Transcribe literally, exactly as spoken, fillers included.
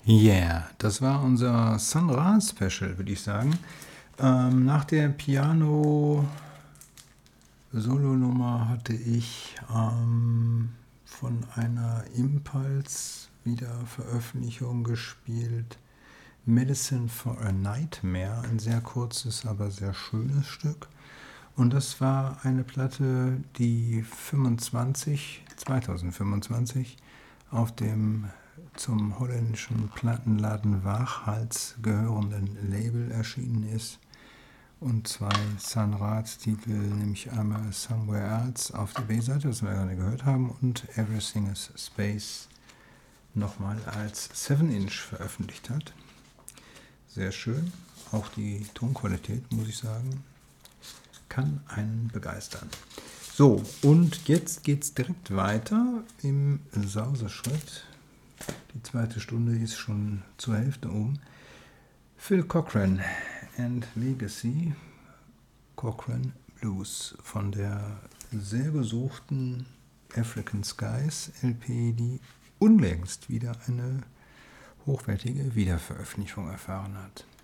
Yeah, das war unser Sun Ra Special, würde ich sagen. Ähm, nach der Piano-Solo-Nummer hatte ich ähm, von einer Impulse-Wiederveröffentlichung gespielt. Medicine for a Nightmare, ein sehr kurzes, aber sehr schönes Stück. Und das war eine Platte, die fünfundzwanzig, zwanzig fünfundzwanzig auf dem zum holländischen Plattenladen Waaghalz gehörenden Label erschienen ist. Und zwei Sun Ra-Titel, nämlich einmal Somewhere Else auf der B-Seite, das wir gerade gehört haben, und Everything is Space nochmal als seven inch veröffentlicht hat. Sehr schön, auch die Tonqualität, muss ich sagen, kann einen begeistern. So, und jetzt geht es direkt weiter im Sauseschritt. Die zweite Stunde ist schon zur Hälfte um. Phil Cochran and Legacy, Cochran Blues von der sehr gesuchten African Skies L P, die unlängst wieder eine hochwertige Wiederveröffentlichung erfahren hat.